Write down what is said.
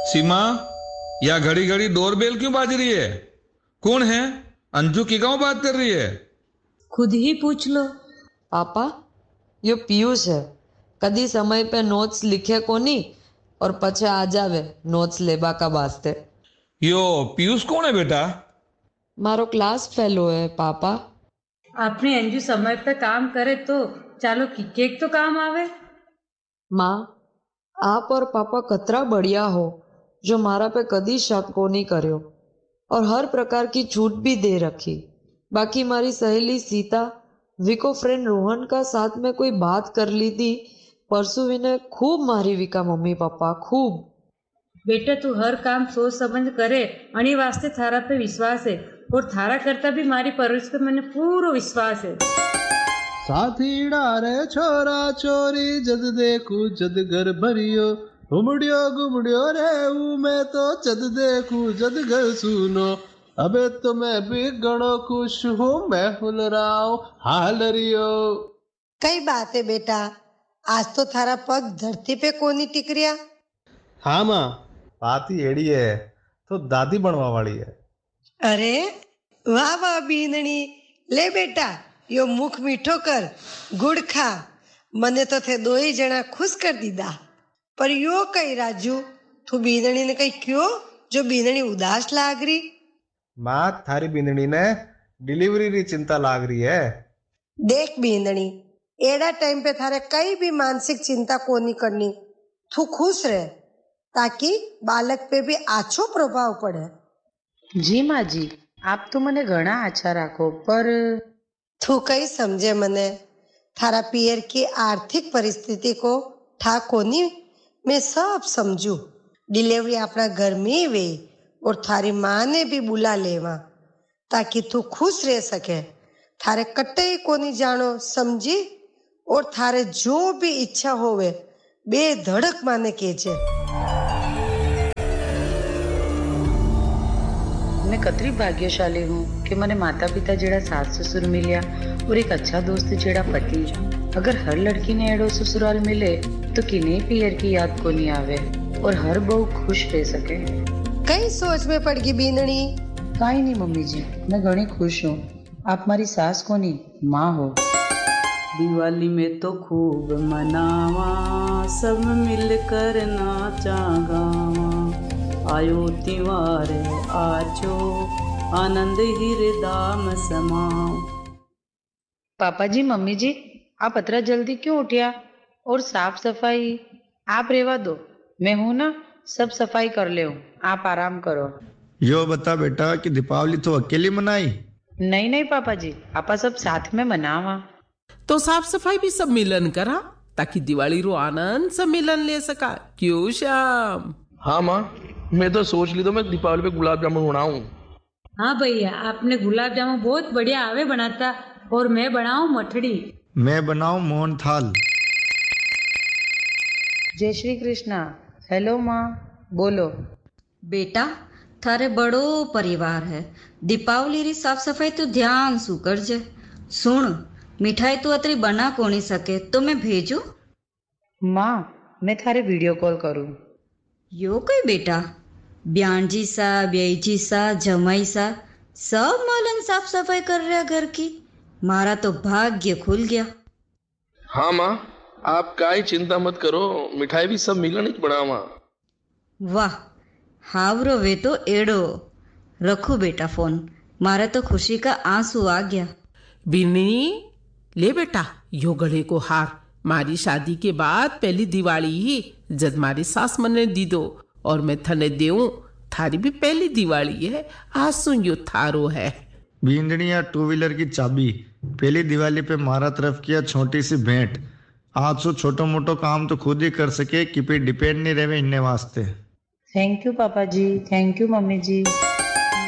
सीमा, या घड़ी घड़ी डोरबेल क्यों बाज रही है? कौन है? अंजू की क्यों बात कर रही है? खुद ही पूछ लो। पापा, यो पीयूष है। कदी समय पे नोट्स लिखे कोनी और पछे आ जावे नोट्स लेबा का वास्ते। यो पीयूष कौन है बेटा? मारो क्लास फेलो है पापा। आपने अंजू समय पे काम करे तो चालो केक तो काम आवे। माँ, आप और पापा कतरा बढ़िया हो जो मारा पे कदी शक को नहीं कर्यो और हर प्रकार की छूट भी दे रखी। बाकी मारी सहेली सीता विको फ्रेंड रोहन का साथ में कोई बात कर ली थी परसों, विने खूब मारी विका मम्मी पापा खूब। बेटा तू हर काम सोच समझ करे अणी वास्ते थारा पे विश्वास है और थारा करता भी मारी परवरिश पे मैंने पूरा विश्वास है। साथीड़ा रे छोरा चोरी जद देखू जद घर भरियो घुमड़ियो घुमड़ियो रे मैं तो जद देखू जद घर सुनो। अबे तो मैं भी घणो खुश हूँ, मैं हुल रहा हूँ हाल रियो। कई बात है बेटा, आज तो थारा पग धरती पे कोनी टिक रिया। हाँ माँ, बात ही एड़ी है तो दादी बनवा वाली है। अरे वाह वाह बीनणी, ले बेटा यो मुख मीठो कर, गुड़ खा। मने तो थे दो ही जना खुश कर दीदा। पर यो कई राजू, तू बीनणी ने कई क्यों जो बीनणी उदास लाग रही? माँ, थारी बींदड़ी ने डिलीवरी री चिंता लाग रही है। देख बीनणी, एड़ा टाइम पे थारे कई भी मानसिक चिंता कोनी करनी। तू खुश रहे ताकि बालक पे भी आछो प्रभाव पड़े। जी माँ जी, आप तो मने घना अच्छा राखो, पर तू कई समझे मने। थारा पियर की आर्थिक परिस्थिति को ठा कोनी मैं सब समझू। डिलीवरी अपना घर में वे और थारी माँ ने भी बुला लेवा ताकि तू खुश रह सके। थारे कट्टे ही कोनी जानो समझी, और थारे जो भी इच्छा होवे बेधड़क माने केजे। मैं कतरी भाग्यशाली हूँ कि मने माता पिता जेड़ा सास ससुर मिलिया और एक अच्छा दोस्त जेड़ा पति। अगर हर लड़की ने एड़ो ससुराल मिले तो किन्हीं पियर की याद को नहीं आवे और हर बहू खुश रह सके। कई सोच में पड़ गई बीनणी। काई नहीं मम्मी जी, मैं घनी खुश हूँ। आप हमारी सास को नहीं माँ हो। दिवाली में तो खूब मनावा, सब मिलकर नाचा गावा। आयो त्योहार आजो, आनंद हृदय समाओ। पापा जी, मम्मी जी, आप इतना जल्दी क्यों उठिया? और साफ सफाई आप रेवा दो, मैं हूं ना, सब सफाई कर ले। आप आराम करो। यो बता बेटा कि दीपावली तो अकेली मनाई? नहीं नहीं पापा जी, आपा सब साथ में मनावा। तो साफ सफाई भी सब मिलन करा ताकि दिवाली रो आनंद सब मिलन ले सका। क्यों श्याम? हाँ माँ, मैं तो सोच ली तो मैं दीपावली पे गुलाब जामुन बनाऊं। हाँ भैया, आपने गुलाब जामुन बहुत बढ़िया आवे बनाता और मैं बनाऊं मठड़ी। मैं बनाऊं मोहन थाल। जय श्री कृष्णा। हेलो माँ, बोलो। बेटा, थारे बड़ो परिवार है, दीपावली री साफ सफाई तो ध्यान सु करजे। सुन, मिठाई तो अतरी बना कोनी सके तो मैं भेजू? माँ, मैं थारे वीडियो कॉल करूँ। यो कई बेटा, ब्याणजी सा, ब्याईजी सा, जमाई सा सब मालन साफ सफाई कर रहा घर की। मारा तो भाग्य खुल गया। हाँ माँ, आप काई चिंता मत करो, मिठाई भी सब मिलन ही बनावा। वाह, हावरो वे तो एड़ो। रखू बेटा फोन, मारा तो खुशी का आंसू आ गया। बिन्नी, ले बेटा यो गले को हार। मारी शादी के बाद पहली दिवाली ही जब मारी सास मने दी दो और मैं थने देऊं। थारी भी पहली दिवाली है, आंसू यो थारो है। बींदनी या टू व्हीलर की चाबी पहली दिवाली पे मारा तरफ किया छोटी सी भेंट। आज सो छोटो मोटो काम तो खुद ही कर सके कि पे डिपेंड नहीं रहे इन्ने वास्ते। थैंक यू पापा जी, थैंक यू मम्मी जी।